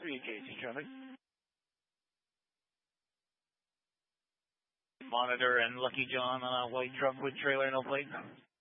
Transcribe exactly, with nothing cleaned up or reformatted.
three Casey traffic. Monitor and Lucky John on a white truck with trailer, no plate.